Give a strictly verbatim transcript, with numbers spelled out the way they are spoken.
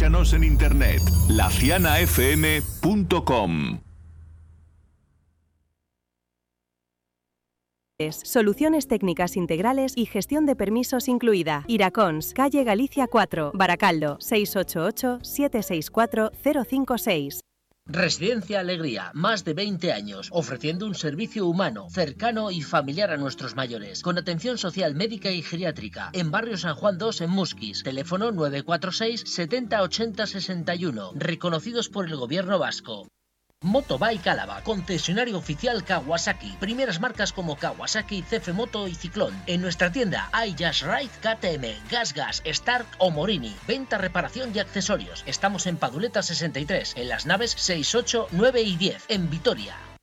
Escúchanos en internet, la ciana f m punto com. Soluciones técnicas integrales y gestión de permisos incluida. Iracons, calle Galicia cuatro, Baracaldo, seis ocho ocho, siete seis cuatro, cero cinco seis. Residencia Alegría, más de veinte años, ofreciendo un servicio humano, cercano y familiar a nuestros mayores, con atención social, médica y geriátrica, en Barrio San Juan dos, en Musquis, teléfono nueve cuatro seis, setenta ochenta sesenta y uno, reconocidos por el Gobierno vasco. Motobike Álava, concesionario oficial Kawasaki. Primeras marcas como Kawasaki, C F Moto y Ciclón. En nuestra tienda hay Just Ride, K T M, Gas Gas, Stark o Morini. Venta, reparación y accesorios. Estamos en Paduleta sesenta y tres, en las naves seis, ocho, nueve y diez, en Vitoria.